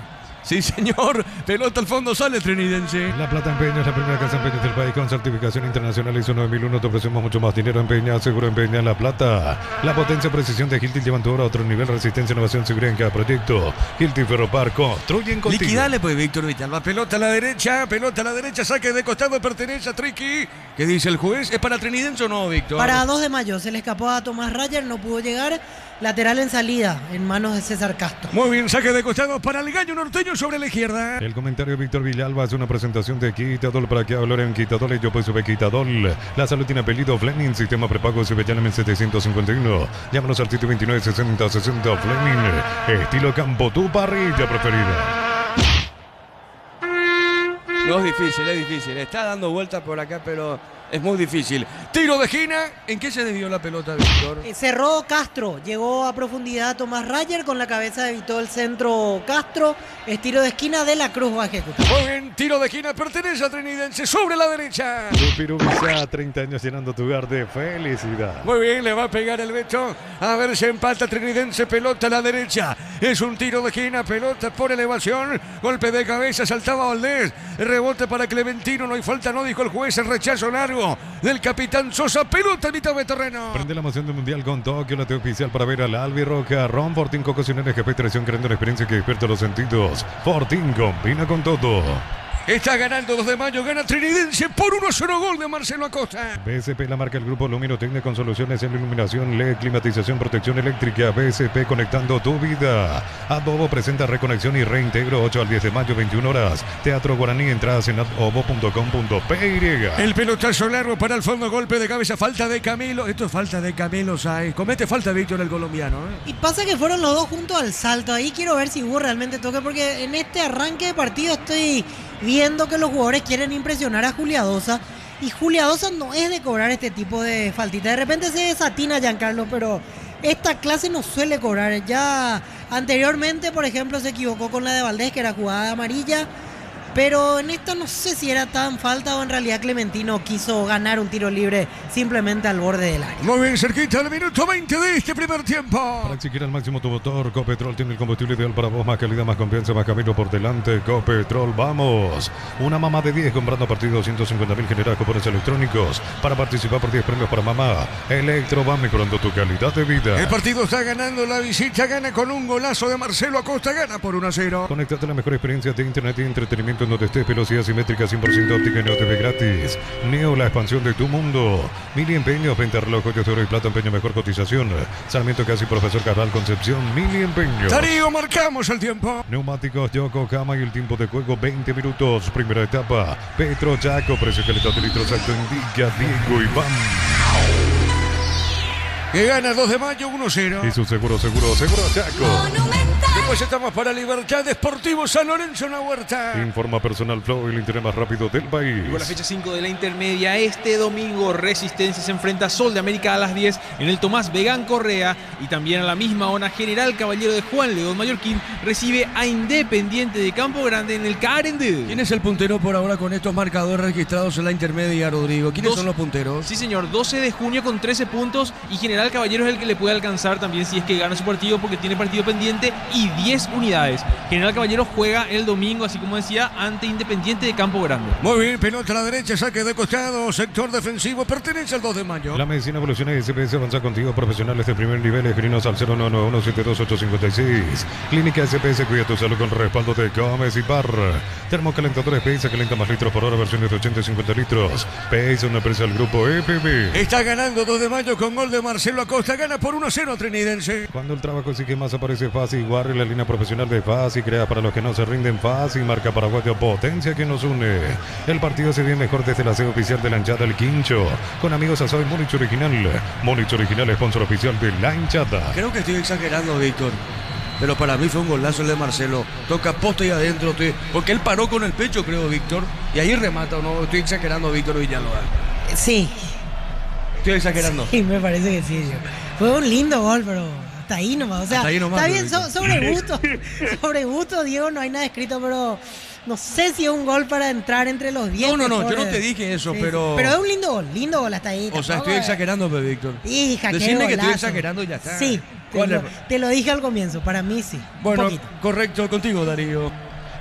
Sí, señor. Pelota al fondo, sale Trinidense. La Plata Empeña es la primera casa de empeños del país con certificación internacional ISO 9001. Te ofrecemos mucho más dinero. Empeña, seguro Empeña La Plata. La potencia y precisión de Hilti llevan tu obra a otro nivel. Resistencia, innovación, seguridad en cada proyecto. Hilti Ferropar, construyen contigo. Liquidale pues, Víctor Villalba. Pelota a la derecha, saque de costado, pertenece a Triqui. ¿Qué dice el juez? ¿Es para Trinidense o no, Víctor? Para 2 de mayo, se le escapó a Tomás Rayer, no pudo llegar. Lateral en salida, en manos de César Castro. Muy bien, saque de costado para el gallo norteño sobre la izquierda. El comentario de Víctor Villalba es una presentación de Quitadol para que hablar en Quitadol y yo pues sube Quitadol. La salud tiene apellido Fleming, sistema prepago Cibellana 751. Llámanos al sitio 296060 Fleming. Estilo campo, tu parrilla preferida. No es difícil. Está dando vueltas por acá, pero es muy difícil. Tiro de esquina. ¿En qué se desvió la pelota, Víctor? Cerró Castro, llegó a profundidad Tomás Rayer, con la cabeza evitó el centro Castro. Es tiro de esquina de la Cruz va a ejecutar. Muy bien, tiro de esquina, pertenece a Trinidense sobre la derecha. Pirubisa, 30 años llenando tu hogar de felicidad. Muy bien, le va a pegar el Beto. A ver si empata Trinidense, pelota a la derecha. Es un tiro de esquina, pelota por elevación. Golpe de cabeza, saltaba Valdés. Rebote para Clementino, no hay falta, no dijo el juez. El rechazo largo del capitán Sosa, pelota en mitad de terreno. Prende la emoción del mundial con Tokio, la TV oficial para ver al Albirroja. Ron Fortín, Cococinera, jefe de traición, creando una experiencia que despierta los sentidos. Fortín combina con todo. Está ganando 2 de mayo, gana Trinidense por 1-0, gol de Marcelo Acosta. BSP la marca el grupo Luminotecnia con soluciones en iluminación, LED, climatización, protección eléctrica. BSP conectando tu vida. Adobo presenta reconexión y reintegro 8 al 10 de mayo, 21 horas. Teatro Guaraní, entradas en adobo.com.py. El pelotazo largo para el fondo, golpe de cabeza, falta de Camilo. Esto es falta de Camilo Sáez. Comete falta Víctor el colombiano. Y pasa que fueron los dos juntos al salto. Ahí quiero ver si hubo realmente toque, porque en este arranque de partido estoy viendo que los jugadores quieren impresionar a Juliadosa, y Juliadosa no es de cobrar este tipo de faltita. De repente se desatina Giancarlo, pero esta clase no suele cobrar. Ya anteriormente, por ejemplo, se equivocó con la de Valdés, que era jugada amarilla, pero en esta no sé si era tan falta o en realidad Clementino quiso ganar un tiro libre simplemente al borde del área. Muy bien, cerquita del minuto 20 de este primer tiempo. Para exigir al máximo tu motor, Copetrol tiene el combustible ideal para vos. Más calidad, más confianza, más camino por delante. Copetrol, vamos. Una mamá de 10 comprando a partir de 250.000 generadas cupones electrónicos para participar por 10 premios para mamá. Electro va mejorando tu calidad de vida. El partido está ganando, la visita gana con un golazo de Marcelo Acosta, gana por 1-0. Conéctate a la mejor experiencia de internet y entretenimiento en donde estés. Velocidad simétrica 100% óptica y Neo TV gratis. Neo, la expansión de tu mundo. Mili Empeños, venta reloj, joyas de oro y plata, empeño, mejor cotización. Sarmiento Casi, Profesor Cabral, Concepción, Mili Empeños. Darío, marcamos el tiempo. Neumáticos Yokohama y el tiempo de juego 20 minutos. Primera etapa. Petro Chaco, precio calidad de litro exacto, indica Diego Iván. Que gana 2 de mayo 1-0. Y su seguro Chaco. Después estamos para Libertad Deportivo San Lorenzo en la Huerta. Informa Personal Flow, el internet más rápido del país. Con la fecha 5 de la intermedia, este domingo Resistencia se enfrenta a Sol de América a las 10 en el Tomás Vegán Correa, y también a la misma hora General Caballero de Juan León Mallorquín recibe a Independiente de Campo Grande en el Carendé. ¿Quién es el puntero por ahora con estos marcadores registrados en la intermedia, Rodrigo? ¿Quiénes son los punteros? Sí, señor, 12 de junio con 13 puntos, y General Caballero es el que le puede alcanzar también si es que gana su partido, porque tiene partido pendiente y 10 unidades. General Caballero juega el domingo, así como decía, ante Independiente de Campo Grande. Muy bien, pelota a la derecha, saque de costado, sector defensivo, pertenece al 2 de mayo. La medicina evoluciona y SPS avanza contigo. Profesionales de primer nivel, escribinos al 0991-72856. Clínica SPS, cuida tu salud con respaldo de Gómez y Par. Termocalentador SPS, calienta más litros por hora, versiones de 80 y 50 litros. PS, una empresa del grupo EPB. Está ganando 2 de mayo con gol de Marcelo Acosta, gana por 1-0 Trinidense. Cuando el trabajo exige más, aparece Fácil Warrior, la línea profesional de Fácil, crea para los que no se rinden. Fácil, marca paraguayo, potencia que nos une. El partido se ve mejor desde la sede oficial de la hinchada El Quincho, con amigos Asabi Múnich Original. Múnich Original, sponsor oficial de la hinchada. Creo que estoy exagerando, Víctor, pero para mí fue un golazo el de Marcelo. Toca poste y adentro, porque él paró con el pecho, creo, Víctor, y ahí remata. ¿O no? Estoy exagerando, Víctor Villalba. Sí. Estoy exagerando. Sí, me parece que sí. Fue un lindo gol, pero hasta ahí nomás. O sea, está bien, sobre gusto, Diego, no hay nada escrito, pero no sé si es un gol para entrar entre los 10. No, yo no te dije eso, sí, pero... Pero es un lindo gol hasta ahí. O sea, estoy exagerando, pero Víctor. Hija, decirme que estoy exagerando y ya está. Sí, te lo dije al comienzo, para mí sí. Bueno, correcto, contigo, Darío.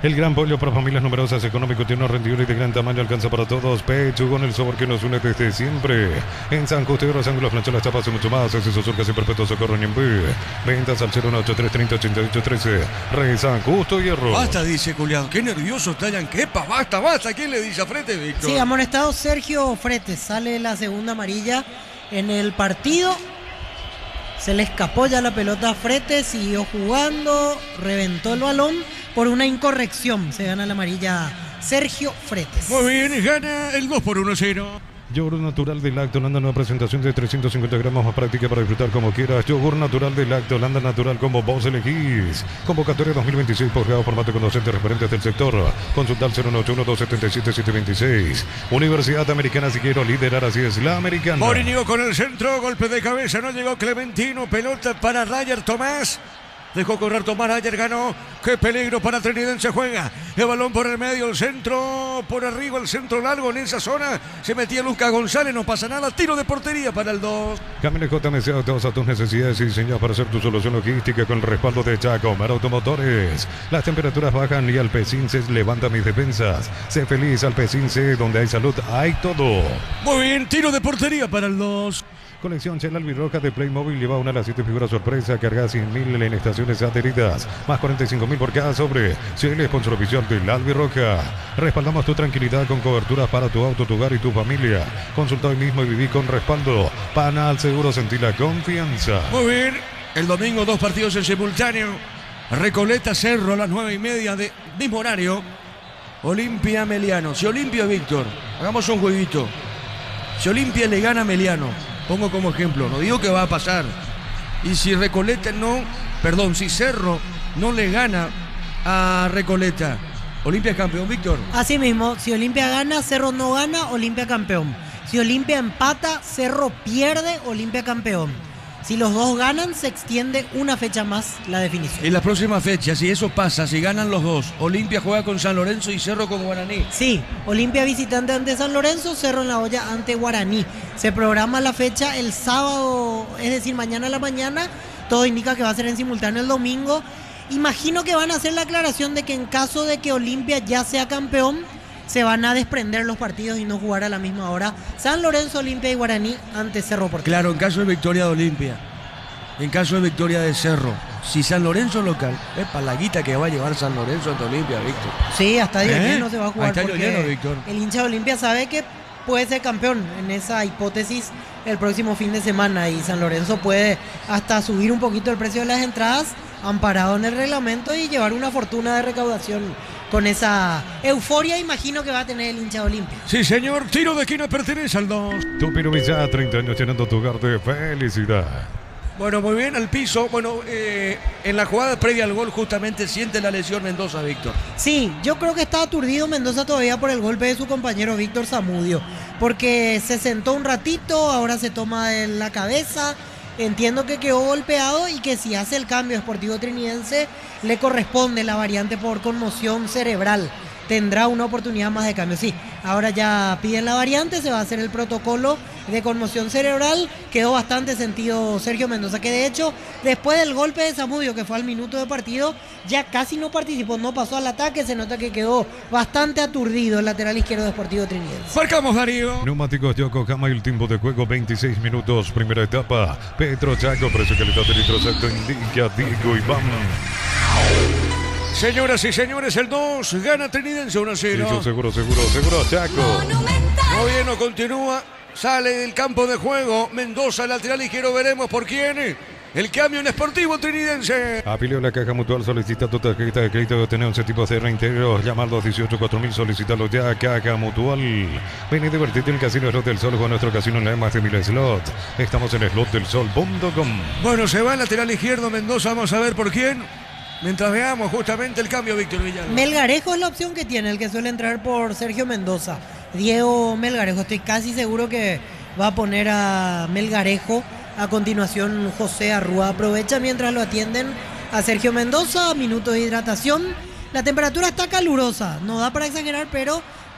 El gran pollo para familias numerosas, económico, tiene una rendidura y de gran tamaño, alcanza para todos. Pechuga, el sabor que nos une desde siempre. En San Justo y Ángulos, plancha las chapas y mucho más. Exceso surcas y perpetuo socorro en B. Ventas al 083308813. Rey San Justo Hierro. Basta, dice Julián. Qué nervioso está Yanquepa. Basta. ¿Quién le dice a Fretes, Víctor? Sí, amonestado Sergio Fretes. Sale la segunda amarilla en el partido. Se le escapó ya la pelota a Fretes, siguió jugando, reventó el balón por una incorrección. Se gana la amarilla Sergio Fretes. Muy bien, gana el 2-1-0. Yogur natural de Lactolanda, nueva presentación de 350 gramos, más práctica para disfrutar como quieras. Yogur natural de Lactolanda, natural como vos elegís. Convocatoria 2026, posgrado, formato con docentes referentes del sector. Consulta al 091-277-726. Universidad Americana, si quiero liderar, así es la americana. Morínigo con el centro, golpe de cabeza, no llegó Clementino, pelota para Rayer Tomás. Dejó correr Tomás, ayer ganó. Qué peligro para Trinidense, juega. El balón por el medio, el centro, por arriba, el centro largo en esa zona. Se metía Lucas González, no pasa nada. Tiro de portería para el 2. Camine JMC, todas a tus necesidades y diseñados para hacer tu solución logística con el respaldo de Chacomar Automotores. Las temperaturas bajan y Alpecince levanta mis defensas. Sé feliz, Alpecince, donde hay salud, hay todo. Muy bien, tiro de portería para el 2. Colección Shell Albirroja de Playmobil lleva una de las 7 figuras sorpresa, cargada 100.000 en estaciones adheridas, más 45.000 por cada sobre. Shell, sponsor oficial del Albirroja. Respaldamos tu tranquilidad con coberturas para tu auto, tu hogar y tu familia. Consulta hoy mismo y viví con respaldo. Panal Seguro, sentí la confianza. Muy bien, el domingo 2 partidos en simultáneo. Recoleta Cerro a las 9:30 de mismo horario. Olimpia Meliano. Si Olimpia, Víctor, hagamos un jueguito. Si Olimpia le gana a Meliano, pongo como ejemplo, no digo que va a pasar. Y si si Cerro no le gana a Recoleta, ¿Olimpia es campeón, Víctor? Así mismo, si Olimpia gana, Cerro no gana, Olimpia campeón. Si Olimpia empata, Cerro pierde, Olimpia campeón. Si los dos ganan, se extiende una fecha más la definición. En las próximas fechas, si eso pasa, si ganan los dos, Olimpia juega con San Lorenzo y Cerro con Guaraní. Sí, Olimpia visitante ante San Lorenzo, Cerro en la olla ante Guaraní. Se programa la fecha el sábado, es decir, mañana a la mañana. Todo indica que va a ser en simultáneo el domingo. Imagino que van a hacer la aclaración de que en caso de que Olimpia ya sea campeón, se van a desprender los partidos y no jugar a la misma hora. San Lorenzo, Olimpia y Guaraní ante Cerro Porteño. Claro, en caso de victoria de Olimpia, en caso de victoria de Cerro, si San Lorenzo es local, es para la guita que va a llevar San Lorenzo ante Olimpia, Víctor. Sí, hasta 10 lleno se va a jugar. Hasta porque lleno, Víctor. El hincha de Olimpia sabe que puede ser campeón en esa hipótesis el próximo fin de semana y San Lorenzo puede hasta subir un poquito el precio de las entradas amparado en el reglamento y llevar una fortuna de recaudación con esa euforia, imagino que va a tener el hincha de Olimpia. Sí, señor, tiro de esquina pertenece al 2. Tu Piruvilla, 30 años llenando tu hogar de felicidad. Bueno, muy bien, al piso. Bueno, en la jugada previa al gol justamente siente la lesión Mendoza, Víctor. Sí, yo creo que está aturdido Mendoza todavía por el golpe de su compañero Víctor Zamudio, porque se sentó un ratito, ahora se toma de la cabeza. Entiendo que quedó golpeado y que si hace el cambio Sportivo Trinidense le corresponde la variante por conmoción cerebral. Tendrá una oportunidad más de cambio. Sí, ahora ya piden la variante, se va a hacer el protocolo de conmoción cerebral. Quedó bastante sentido Sergio Mendoza, que de hecho después del golpe de Zamudio, que fue al minuto de partido, ya casi no participó, no pasó al ataque. Se nota que quedó bastante aturdido el lateral izquierdo de Sportivo Trinidense. Marcamos, Darío. Neumáticos Yokohama y el tiempo de juego 26 minutos, primera etapa. Petro Chaco, precio calidad de litro exacto, indica Diego Iván. Señoras y señores, el 2 gana Trinidense 1-0. Seguro, Chaco. Gobierno continúa, sale del campo de juego. Mendoza, lateral izquierdo, veremos por quién. El cambio en Sportivo Trinidense. Afilió la Caja Mutual, solicita tu tarjeta de crédito de tener 11 tipos de reintegros. Llama al 218-4000, solicítalo ya. Caja Mutual. Ven y divertirte en el Casino Slot del Sol con nuestro casino en la más de 1000 slots. Estamos en slotdelsol.com. Bueno, se va el lateral izquierdo Mendoza, vamos a ver por quién. Mientras veamos justamente el cambio, Víctor Villalba. Melgarejo es la opción que tiene, el que suele entrar por Sergio Mendoza. Diego Melgarejo, estoy casi seguro que va a poner a Melgarejo. A continuación, José Arrúa aprovecha mientras lo atienden a Sergio Mendoza. Minuto de hidratación. La temperatura está calurosa, no da para exagerar, pero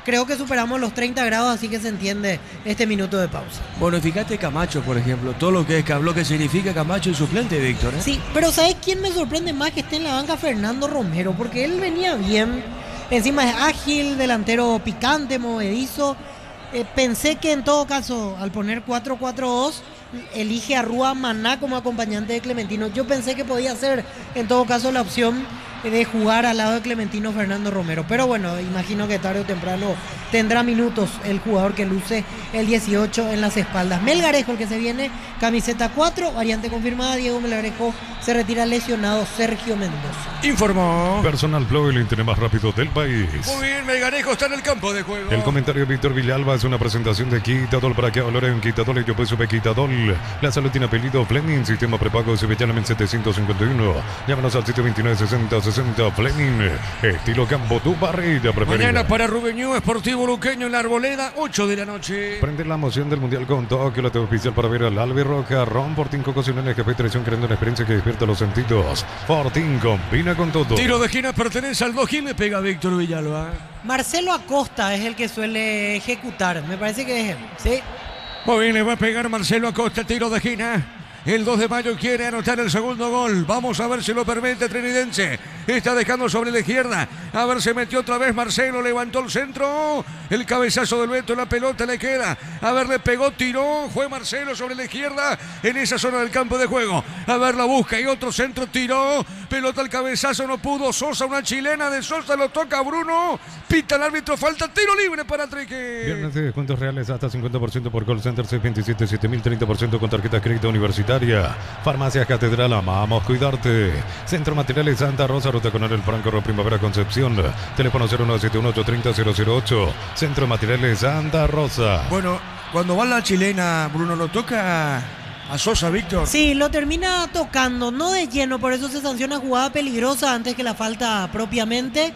creo que superamos los 30 grados, así que se entiende este minuto de pausa. Bueno, fíjate Camacho, por ejemplo, todo lo que significa Camacho y suplente, Víctor, ¿eh? Sí, pero ¿sabes quién me sorprende más que esté en la banca? Fernando Romero, porque él venía bien, encima es ágil, delantero picante, movedizo. Pensé que en todo caso, al poner 4-4-2, elige a Rúa Maná como acompañante de Clementino. Yo pensé que podía ser en todo caso la opción de jugar al lado de Clementino Fernando Romero, pero bueno, imagino que tarde o temprano tendrá minutos el jugador que luce el 18 en las espaldas. Melgarejo, el que se viene, camiseta 4, variante confirmada, Diego Melgarejo se retira lesionado. Sergio Mendoza informó Personal Flow, el internet más rápido del país. muy bien, Melgarejo está en el campo de juego. El comentario de Víctor Villalba es una presentación de Quitadol. Para que valoren Quitadol y yo pues sube Quitadol. La salud tiene apellido Fleming, sistema prepago Sevillanamente 751. Llámanos al 729-6060 Fleming, estilo campo, tu barrida preferida. Mañana para Rubeñú, Sportivo Luqueño en la Arboleda, 8 de la noche. Prende la emoción del Mundial con Tokio, la TV oficial para ver al Albirroca. Ron Fortín ocasionales que fue traición, creando una experiencia que despierta los sentidos. Fortín combina con todo. Tiro de esquina pertenece al Dojín, le pega Víctor Villalba. Marcelo Acosta es el que suele ejecutar, me parece que es él, ¿sí? Muy bien, le va a pegar Marcelo Acosta, tiro de esquina. El 2 de mayo quiere anotar el segundo gol. Vamos a ver si lo permite Trinidense. Está dejando sobre la izquierda. A ver, se metió otra vez Marcelo. Levantó el centro. El cabezazo del Beto. La pelota le queda. A ver, le pegó, tiró. Fue Marcelo sobre la izquierda. En esa zona del campo de juego. A ver, la busca. Y otro centro, tiró. Pelota al cabezazo. No pudo. Sosa, una chilena de Sosa. Lo toca Bruno. Pita el árbitro. Falta tiro libre para Trique. Viernes de descuentos reales hasta 50% por call center 627 7000, 30% con tarjeta crédito universitaria. Farmacias Catedral, amamos cuidarte. Centro Materiales Santa Rosa, Ruta Coronel Franco, Primavera Concepción. Teléfono 0971-830-008. Centro Materiales Santa Rosa. Bueno, cuando va la chilena, Bruno lo toca a Sosa, Víctor. Sí, lo termina tocando, no de lleno, por eso se sanciona jugada peligrosa antes que la falta propiamente.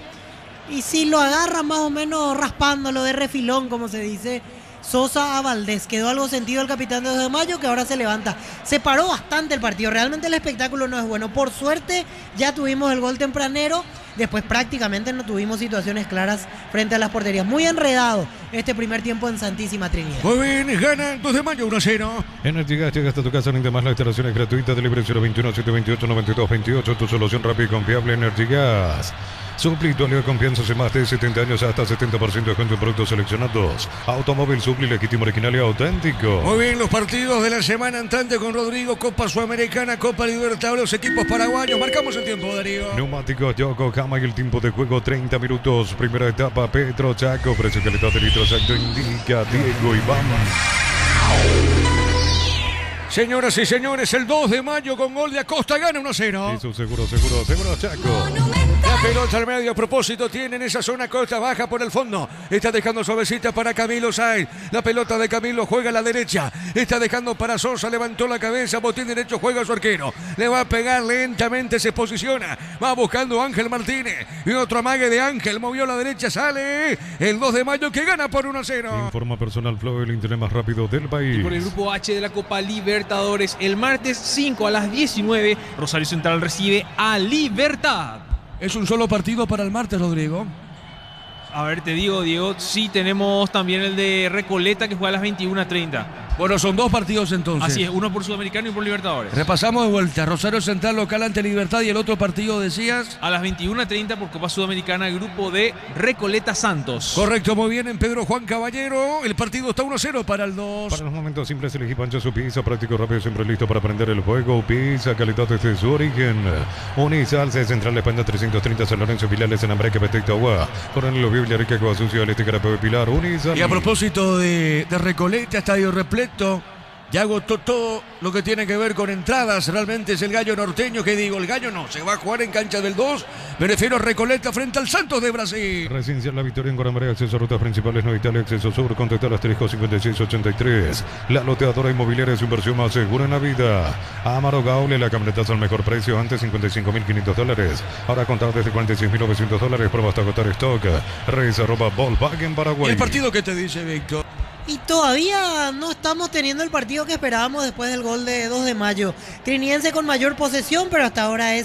Y si lo agarra más o menos raspándolo de refilón, como se dice, Sosa a Valdés. Quedó algo sentido el capitán de 2 de mayo, que ahora se levanta. Se paró bastante el partido. Realmente el espectáculo no es bueno. Por suerte ya tuvimos el gol tempranero. Después prácticamente no tuvimos situaciones claras frente a las porterías. Muy enredado este primer tiempo en Santísima Trinidad. Muy bien, gana 2 de mayo 1-0. Energy Gas llega hasta tu casa, ni más. La instalación es gratuita. Delivery 021-728-9228. Tu solución rápida y confiable, Energy Gas. Supli, tu aliado de confianza hace más de 70 años, hasta 70% de descuento en productos seleccionados. Automóvil Supli, legítimo, original y auténtico. Muy bien, los partidos de la semana entrante con Rodrigo, Copa Sudamericana, Copa Libertadores, los equipos paraguayos. Marcamos el tiempo, Darío. Neumáticos Yokohama y el tiempo de juego 30 minutos. Primera etapa, Petro Chaco, precio calidad de litro exacto, indica Diego Iván. Señoras y señores, el 2 de mayo con gol de Acosta gana 1-0. Eso seguro, Chaco. La pelota al medio, a propósito, tiene en esa zona Costa, baja por el fondo. Está dejando suavecita para Camilo Sáenz. La pelota de Camilo juega a la derecha. Está dejando para Sosa, levantó la cabeza, botín derecho, juega a su arquero. Le va a pegar lentamente, se posiciona. Va buscando Ángel Martínez. Y otro amague de Ángel, movió a la derecha, sale. El 2 de mayo que gana por 1-0. Informa Personal Flow, el internet más rápido del país. Y por el grupo H de la Copa Libertadores, el martes 5 a las 19, Rosario Central recibe a Libertad. ¿Es un solo partido para el martes, Rodrigo? A ver, te digo, Diego, sí tenemos también el de Recoleta que juega a las 21:30. Bueno, son 2 partidos entonces. Así es, uno por Sudamericano y por Libertadores. Repasamos de vuelta. Rosario Central local ante Libertad y el otro partido, decías. A las 21:30 por Copa Sudamericana, grupo de Recoleta Santos. Correcto, muy bien en Pedro Juan Caballero. El partido está 1-0 para el 2. Para los momentos simples, el equipo ancho su pizza, práctico, rápido, siempre listo para prender el fuego. Pizza, calidad desde su origen. Unisalce Central de España 330, San Lorenzo, Pilares, en Ambraque, Petecta, Agua. Coronel Villarrica, Coasucio, Este Carapeo, Pilar, Unisalce. Y a propósito de Recoleta, estadio repleto. Ya agotó todo lo que tiene que ver con entradas. Realmente es el Gallo Norteño. Que digo, el Gallo no, se va a jugar en cancha del 2. Me refiero a Recoleta frente al Santos de Brasil. Residencial La Victoria en Guaramarea, acceso a rutas principales, no Italia, acceso sur, contactar al 5683. La loteadora inmobiliaria es su inversión más segura en la vida. Amaro Gaule, la camionetazo al mejor precio, antes $55.500. Ahora contado desde $46.900, prueba hasta agotar stock. Reyes @ Volkswagen Paraguay. ¿Y el partido qué te dice, Víctor? Y todavía no estamos teniendo el partido que esperábamos después del gol de 2 de mayo. Trinidense con mayor posesión, pero hasta ahora es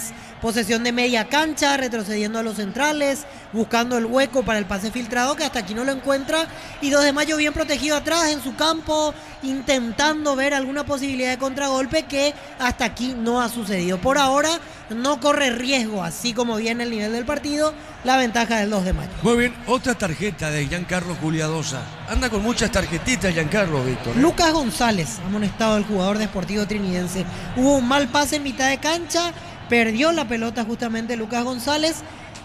posesión de media cancha, retrocediendo a los centrales, buscando el hueco para el pase filtrado, que hasta aquí no lo encuentra. Y 2 de Mayo bien protegido atrás en su campo, intentando ver alguna posibilidad de contragolpe que hasta aquí no ha sucedido. Por ahora no corre riesgo, así como viene el nivel del partido, la ventaja del 2 de Mayo. Muy bien, otra tarjeta de Giancarlo Juliadosa. Anda con muchas tarjetitas Giancarlo, Víctor. Lucas González, amonestado el jugador de Sportivo Trinidense. Hubo un mal pase en mitad de cancha, perdió la pelota justamente Lucas González,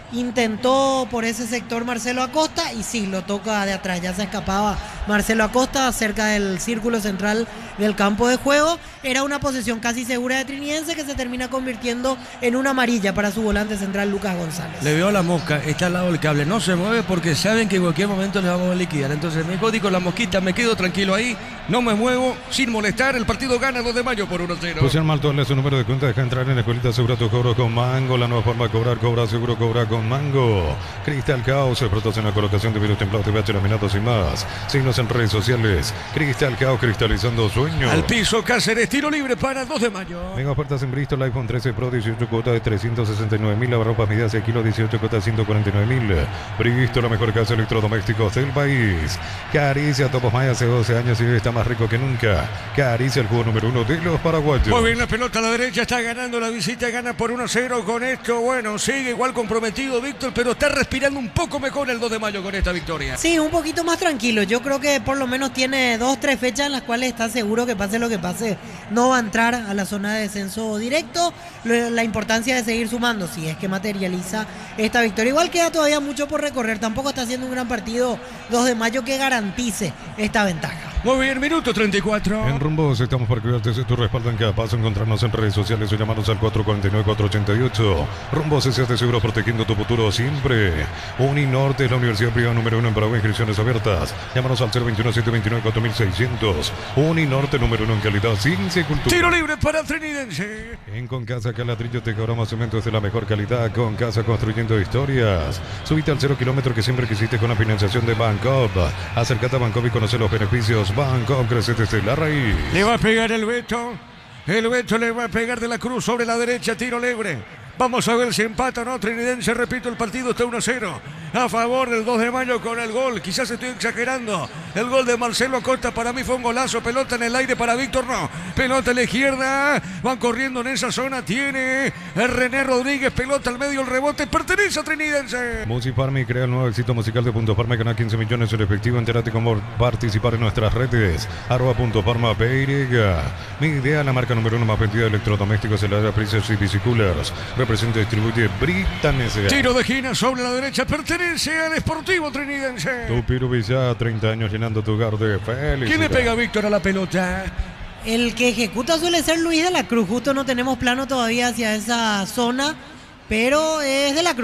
intentó por ese sector Marcelo Acosta y sí, lo toca de atrás, ya se escapaba Marcelo Acosta cerca del círculo central del campo de juego. Era una posesión casi segura de Trinidense que se termina convirtiendo en una amarilla para su volante central Lucas González. Le veo a la mosca, está al lado del cable, no se mueve porque saben que en cualquier momento le vamos a liquidar. Entonces me código la mosquita, me quedo tranquilo ahí, no me muevo, sin molestar. El partido gana 2 de Mayo por 1-0. Fusión Maltón, su número de cuenta, deja entrar en la escuelita, asegura tu cobro con Mango, la nueva forma de cobrar, cobra seguro, cobra con Mango. Cristal Caos, frutos en la colocación de virus templados, TVH, laminados y más. Signos en redes sociales. Cristal Caos, cristalizando sueños. Al piso Cáceres, tiro libre para 2 de Mayo. Mega ofertas en Bristol, iPhone 13 Pro, 18 cuotas de 369.000, lavarropas medidas de kilo, 18 cuotas de 149.000. Bristol, la mejor casa de electrodomésticos del país. Caricia, Topos Maya, hace 12 años y hoy está más rico que nunca. Caricia, el juego número 1 de los paraguayos. Muy bien, la pelota a la derecha, está ganando la visita, gana por 1-0 con esto. Bueno, sigue igual comprometido Víctor, pero está respirando un poco mejor el 2 de Mayo con esta victoria. Sí, un poquito más tranquilo. Yo creo que por lo menos tiene 2-3 fechas en las cuales está seguro que pase lo que pase, no va a entrar a la zona de descenso directo. La importancia de seguir sumando, si es que materializa esta victoria. Igual queda todavía mucho por recorrer, tampoco está haciendo un gran partido 2 de Mayo que garantice esta ventaja. Muy bien, minuto 34. En Rumbos estamos para cuidarte de tu respaldo en cada paso. Encontrarnos en redes sociales o llamarnos al 449-488. Rumbos es de seguro, protegiendo tu futuro siempre. Uninorte es la universidad privada número 1 en Paraguay, inscripciones abiertas. Llámanos al 021-729-4600. Uninorte número 1 en calidad, ciencia y cultura. Tiro libre para Trinidense. En Concasa Calatrillo te cobramos cementos de la mejor calidad. Concasa, construyendo historias. Subite al 0 kilómetro que siempre quisiste con la financiación de Bancop. Acércate a Bancop y conoce los beneficios. Bancop, crece desde la raíz. Le va a pegar el Beto. El Beto le va a pegar de la Cruz sobre la derecha, tiro libre. Vamos a ver si empata o no. Trinidense, repito, el partido está 1-0 a favor del 2 de Mayo con el gol. Quizás estoy exagerando. El gol de Marcelo Acosta para mí fue un golazo. Pelota en el aire para Víctor, no. Pelota a la izquierda. Van corriendo en esa zona. Tiene el René Rodríguez. Pelota al medio, el rebote. Pertenece a Trinidense. Musifarma y crea el nuevo éxito musical de Punto Farma. Gana 15 millones en efectivo. Entérate cómo participar en nuestras redes. @Punto Farma PY. Mi idea, la marca número 1 más vendida de electrodomésticos en la área Princess y Bicicoolers. Representa y distribuye Britanese. Tiro de esquina sobre la derecha. Pertenece al Sportivo Trinidense. Tu Piru Villa, 30 años llenando tu hogar de felicidad. ¿Quién le pega a Víctor a la pelota? El que ejecuta suele ser Luis de la Cruz. Justo no tenemos plano todavía hacia esa zona, pero es de la Cruz.